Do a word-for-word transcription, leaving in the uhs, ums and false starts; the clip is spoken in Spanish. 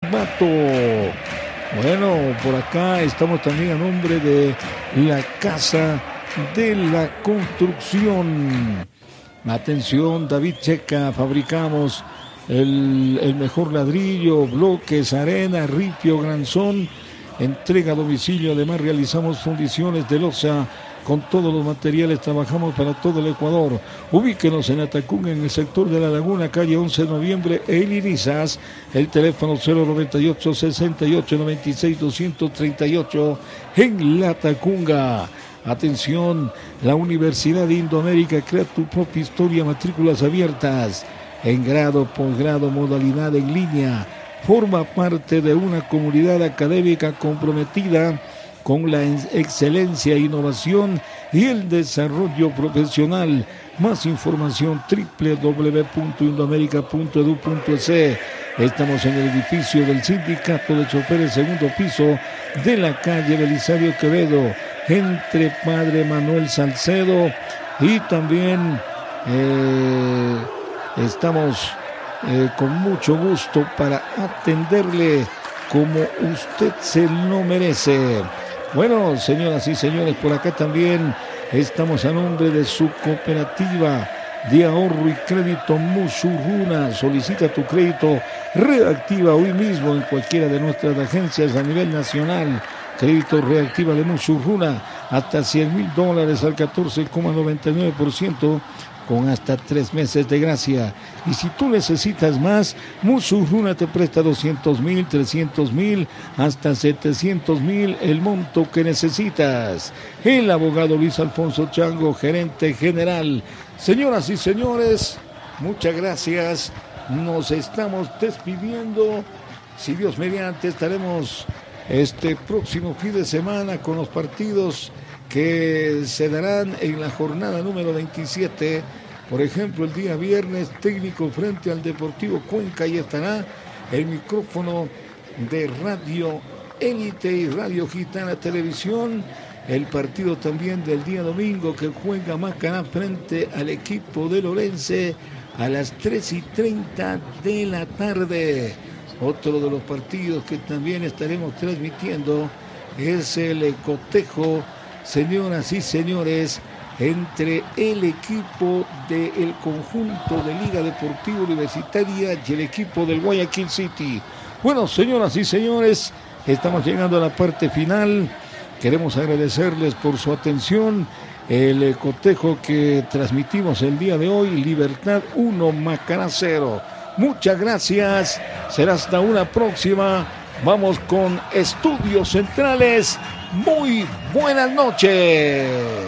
Mato. Bueno, por acá estamos también a nombre de la Casa de la Construcción. Atención, David Checa, fabricamos el, el mejor ladrillo, bloques, arena, ripio, granzón, entrega a domicilio. Además realizamos fundiciones de losa con todos los materiales, trabajamos para todo el Ecuador. Ubíquenos en Atacunga, en el sector de La Laguna, calle once de noviembre, en Irizas. El teléfono cero noventa y ocho, sesenta y ocho, noventa y seis, doscientos treinta y ocho en La Tacunga. Atención, la Universidad de Indoamérica, crea tu propia historia, matrículas abiertas en grado, posgrado, modalidad en línea. Forma parte de una comunidad académica comprometida con la excelencia, innovación y el desarrollo profesional. Más información doble u doble u doble u punto indoamerica punto edu punto es. Estamos en el edificio del Sindicato de Choferes, segundo piso de la calle Belisario Quevedo, entre Padre Manuel Salcedo, y también eh, estamos eh, con mucho gusto para atenderle como usted se lo merece. Bueno, señoras y señores, por acá también estamos a nombre de su cooperativa de ahorro y crédito Musurruna. Solicita tu crédito, reactiva hoy mismo en cualquiera de nuestras agencias a nivel nacional. Crédito reactiva de Musurruna hasta cien mil dólares al catorce coma noventa y nueve por ciento con hasta tres meses de gracia. Y si tú necesitas más, Musurruna te presta doscientos mil, trescientos mil, hasta setecientos mil, el monto que necesitas. El abogado Luis Alfonso Chango, gerente general. Señoras y señores, muchas gracias. Nos estamos despidiendo. Si Dios mediante, estaremos este próximo fin de semana con los partidos que se darán en la jornada número veintisiete. Por ejemplo, el día viernes, Técnico frente al Deportivo Cuenca, y estará el micrófono de Radio Élite y Radio Gitana Televisión. El partido también del día domingo, que juega Macará frente al equipo de Lorense a las tres y treinta de la tarde. Otro de los partidos que también estaremos transmitiendo es el cotejo, señoras y señores, entre el equipo del conjunto de Liga Deportiva Universitaria y el equipo del Guayaquil City. Bueno, señoras y señores, estamos llegando a la parte final. Queremos agradecerles por su atención. El cotejo que transmitimos el día de hoy, Libertad uno, Macará cero. Muchas gracias. Será hasta una próxima. Vamos con Estudios Centrales. Muy buenas noches.